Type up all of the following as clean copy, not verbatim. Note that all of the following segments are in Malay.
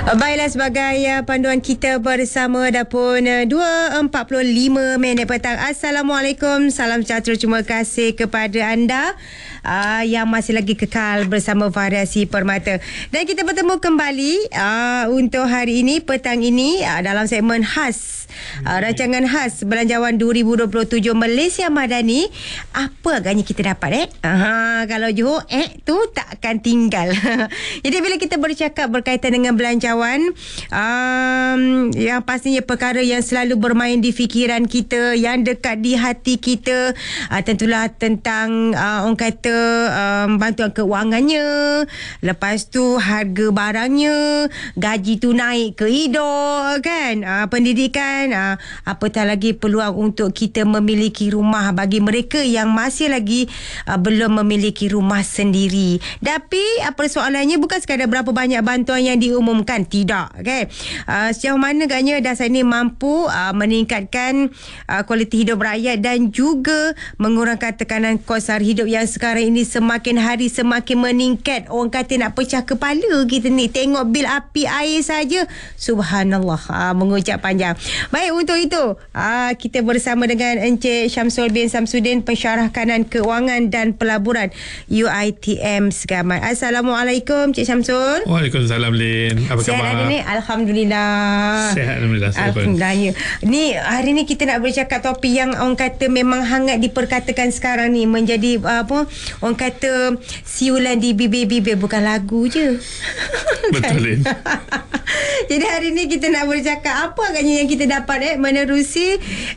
Baiklah, sebagai panduan kita bersama dah pun 2.45 minit petang. Assalamualaikum, salam sejahtera. Terima kasih kepada anda yang masih lagi kekal bersama Variasi Permata. Dan kita bertemu kembali untuk hari ini, petang ini, dalam segmen khas, rancangan khas Belanjawan 2027 Malaysia Madani. Apa agaknya kita dapat kalau Johor tu tak akan tinggal. Jadi bila kita bercakap berkaitan dengan belanjawan, yang pastinya perkara yang selalu bermain di fikiran kita, yang dekat di hati kita, tentulah tentang orang kata bantuan keuangannya, lepas tu harga barangnya, gaji tu naik ke hidup kan, pendidikan, apatah lagi peluang untuk kita memiliki rumah bagi mereka yang masih lagi belum memiliki rumah sendiri. Tapi persoalannya bukan sekadar berapa banyak bantuan yang diumumkan, tidak kan. Sejauh mana agaknya dasar ini mampu meningkatkan kualiti hidup rakyat dan juga mengurangkan tekanan kos sara hidup yang sekarang ini semakin hari semakin meningkat. Orang kata nak pecah kepala kita ni, tengok bil api air saja, subhanallah, mengucap panjang. Baik, untuk itu kita bersama dengan Encik Syamsul bin Samsudin, pensyarah kanan keuangan dan pelaburan UiTM Segamat. Assalamualaikum Cik Syamsul. Waalaikumsalam Lin. Apa Sihat khabar? hari ni? Alhamdulillah. Sihat, Alhamdulillah. Alhamdulillah. Ni hari ni kita nak bercakap topik yang orang kata memang hangat diperkatakan sekarang ni, menjadi orang kata siulan di bibir-bibir, bukan lagu je. Betul Lin. Jadi hari ni kita nak bercakap apa agaknya yang kita dapat menerusi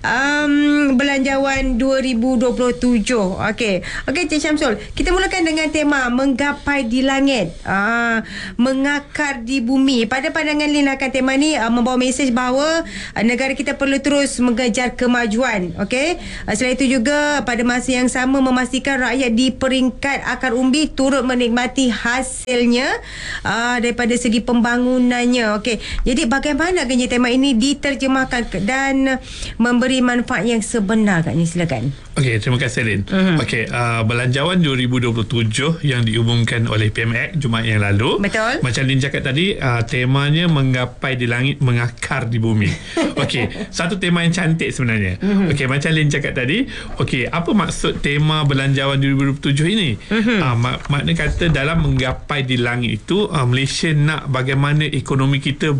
Belanjawan 2027. Okey, Cik Syamsul, kita mulakan dengan tema menggapai di langit, mengakar di bumi. Pada pandangan Lin akan tema ni membawa mesej bahawa negara kita perlu terus mengejar kemajuan. Okey, selain itu juga pada masa yang sama memastikan rakyat di peringkat akar umbi turut menikmati hasilnya daripada segi pembangunannya. Okey, jadi bagaimana agaknya tema ini diterjemahkan dan memberi manfaat yang sebenar agaknya? Silakan. Okey, terima kasih Lin. Okey, Belanjawan 2027 yang diumumkan oleh PMX Jumaat yang lalu. Betul. Macam Lin cakap tadi, temanya menggapai di langit, mengakar di bumi. Okey, satu tema yang cantik sebenarnya. Okey, macam Lin cakap tadi, okey, apa maksud tema Belanjawan 2027 ini? Makna kata dalam menggapai di langit itu, Malaysia nak bagaimana ekonomi kita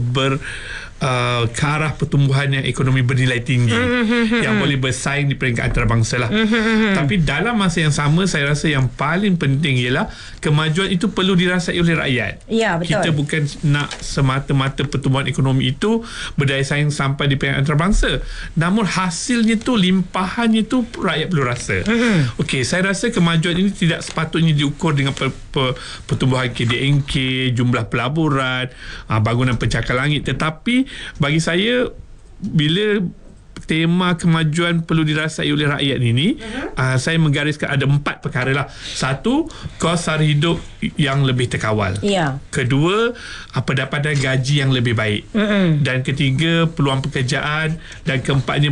ke arah pertumbuhan yang ekonomi bernilai tinggi, yang boleh bersaing di peringkat antarabangsa lah. Tapi dalam masa yang sama, saya rasa yang paling penting ialah kemajuan itu perlu dirasai oleh rakyat. Ya, betul. Kita bukan nak semata-mata pertumbuhan ekonomi itu berdaya saing sampai di peringkat antarabangsa, namun hasilnya tu, limpahannya tu rakyat perlu rasa. Okey, saya rasa kemajuan ini tidak sepatutnya diukur dengan pertumbuhan KDNK, jumlah pelaburan, bangunan pencakar langit. Tetapi bagi saya, bila tema kemajuan perlu dirasai oleh rakyat ini, saya menggariskan ada 4 perkara lah. Satu, kos sara hidup yang lebih terkawal. Kedua, pendapatan gaji yang lebih baik. Dan ketiga, peluang pekerjaan. Dan keempatnya,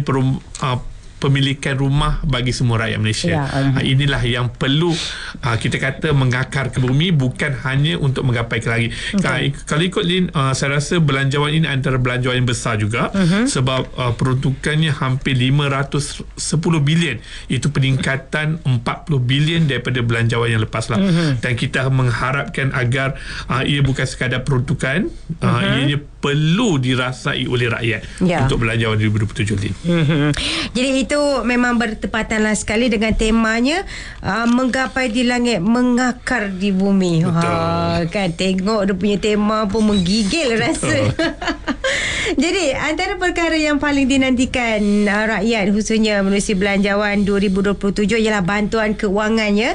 pemilikan rumah bagi semua rakyat Malaysia. Inilah yang perlu kita kata mengakar ke bumi, bukan hanya untuk menggapai ke langit. Kalau ikut Lin, saya rasa belanjawan ini antara belanjawan yang besar juga, sebab peruntukannya hampir 510 bilion. Itu peningkatan 40 bilion daripada belanjawan yang lepas lah. Dan kita mengharapkan agar ia bukan sekadar peruntukan, ianya perlu dirasai oleh rakyat untuk Belanjawan 2027 Lin. Jadi itu memang bertepatanlah sekali dengan temanya, menggapai di langit, mengakar di bumi. Kan tengok dia punya tema pun menggigil rasa. Jadi antara perkara yang paling dinantikan rakyat khususnya menerusi Belanjawan 2027 ialah bantuan keuangannya,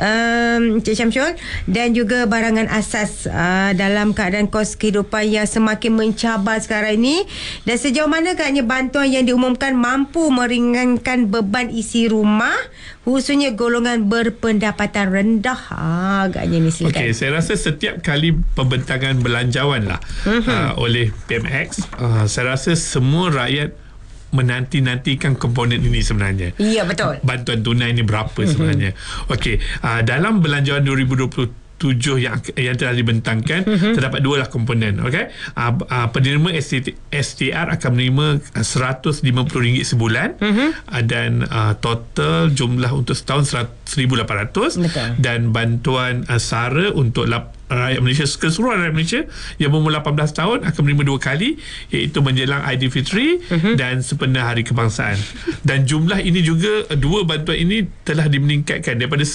Cik Syamsul, dan juga barangan asas dalam keadaan kos kehidupan yang semakin mencabar sekarang ini. Dan sejauh mana agaknya bantuan yang diumumkan mampu meringankan beban isi rumah khususnya golongan berpendapatan rendah? Agaknya ni, silakan. Okey, saya rasa setiap kali pembentangan belanjawan lah oleh PMX, saya rasa semua rakyat menanti-nantikan komponen ini sebenarnya. Ya, betul. Bantuan tunai ini berapa sebenarnya. Okey, dalam Belanjawan 2027 7 yang telah dibentangkan, terdapat 2 lah komponen. Okey, penerima STR akan menerima RM150 sebulan, dan total jumlah untuk setahun RM1,800. Dan bantuan SARA untuk rakyat Malaysia, keseluruhan rakyat Malaysia yang berumur 18 tahun akan menerima 2 kali, iaitu menjelang Aidilfitri dan sempena Hari Kebangsaan. Dan jumlah ini juga, 2 bantuan ini telah dimeningkatkan daripada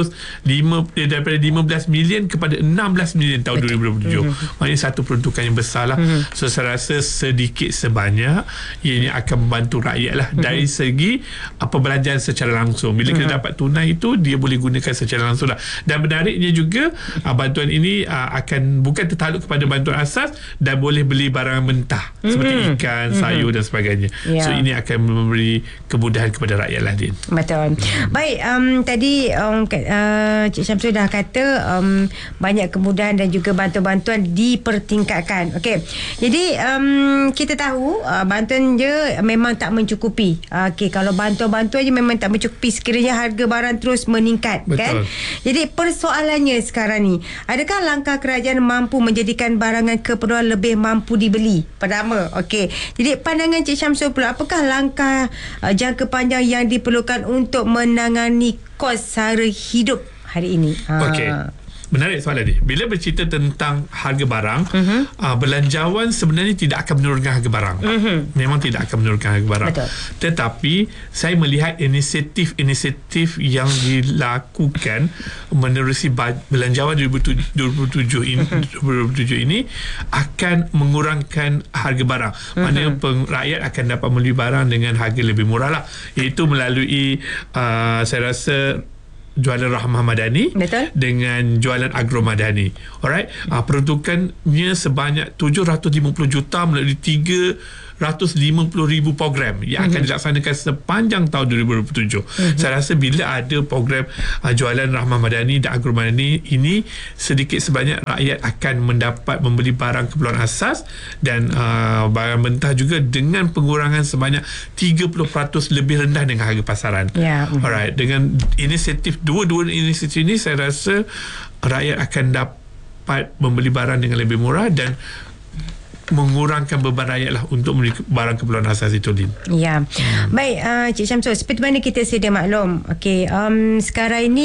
15 million kepada 16 million tahun 2027. Maknanya satu peruntukan yang besar lah. So saya rasa sedikit sebanyak ianya akan membantu rakyat lah dari segi perbelanjaan secara langsung. Bila kita dapat tunai itu, dia boleh gunakan secara langsung lah. Dan menariknya juga, bantuan ini akan bukan tertakluk kepada bantuan asas dan boleh beli barang mentah seperti ikan, sayur dan sebagainya. So ini akan memberi kemudahan kepada rakyat lah, Din. Betul. Baik, tadi Cik Syamsul dah kata banyak kemudahan dan juga bantuan-bantuan dipertingkatkan. Okey. Jadi kita tahu bantuan je memang tak mencukupi. Okey, kalau bantuan-bantuan je memang tak mencukupi sekiranya harga barang terus meningkat. Betul. Kan? Jadi persoalannya sekarang ni, adakah langkah kerajaan mampu menjadikan barangan keperluan lebih mampu dibeli? Pertama, okey. Jadi pandangan Cik Syamsul pula, apakah langkah jangka panjang yang diperlukan untuk menangani kos sara hidup hari ini? Okey. Menarik soalan ni. Bila bercerita tentang harga barang, belanjawan sebenarnya tidak akan menurunkan harga barang. Memang tidak akan menurunkan harga barang. Betul. Tetapi saya melihat inisiatif yang dilakukan menerusi belanjawan 2027 ini akan mengurangkan harga barang. Maknanya rakyat akan dapat membeli barang dengan harga lebih murah lah. Iaitu melalui saya rasa jualan Rahmah Madani. Betul. Dengan jualan Agro Madani. Alright. Peruntukannya sebanyak 750 juta melalui 350,000 program yang akan dilaksanakan sepanjang tahun 2027. Saya rasa bila ada program jualan Rahmah Madani dan Agro Madani ini, sedikit sebanyak rakyat akan mendapat membeli barang keperluan asas dan barang mentah juga dengan pengurangan sebanyak 30% lebih rendah dengan harga pasaran. Alright. Dengan dua-dua inisiatif ini, saya rasa rakyat akan dapat membeli barang dengan lebih murah dan mengurangkan beban rakyat lah untuk membeli barang keperluan asas itu, Din. Ya. Baik, Cik Syamsul, seperti mana kita sedia maklum, okey, sekarang ini